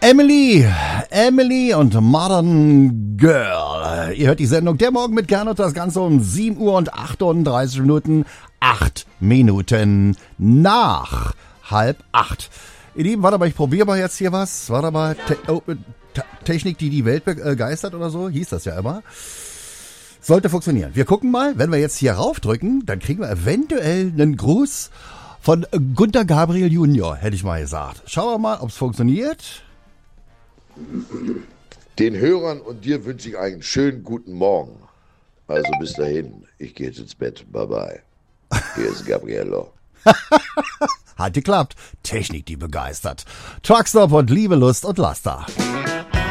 Emily und Modern Girl. Ihr hört die Sendung Der Morgen mit Gernot, das Ganze um 7 Uhr und 38 Minuten, 8 Minuten nach 7:30. Ihr Lieben, warte mal, ich probiere mal jetzt hier was. Warte mal, Technik, die die Welt begeistert oder so, hieß das ja immer. Sollte funktionieren. Wir gucken mal, wenn wir jetzt hier raufdrücken, dann kriegen wir eventuell einen Gruß von Gunter Gabriel Junior, hätte ich mal gesagt. Schauen wir mal, ob es funktioniert. Den Hörern und dir wünsche ich einen schönen guten Morgen. Also bis dahin, ich gehe jetzt ins Bett. Bye bye. Hier ist Gabriello. Hat geklappt. Technik, die begeistert. Truckstop und Liebe, Lust und Laster.